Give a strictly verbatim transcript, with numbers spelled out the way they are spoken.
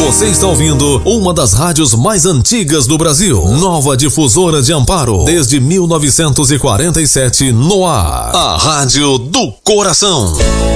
Você está ouvindo uma das rádios mais antigas do Brasil. Nova Difusora de Amparo. Desde mil novecentos e quarenta e sete no ar. A Rádio do Coração.